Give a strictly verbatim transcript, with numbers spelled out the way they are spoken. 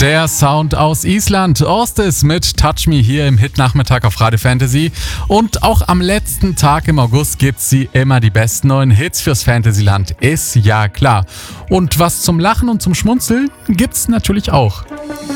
Der Sound aus Island, Orsted mit Touch Me hier im Hit-Nachmittag auf Radio Fantasy. Und auch am letzten Tag im August gibt's sie immer die besten neuen Hits fürs Fantasyland, ist ja klar. Und was zum Lachen und zum Schmunzeln gibt's natürlich auch.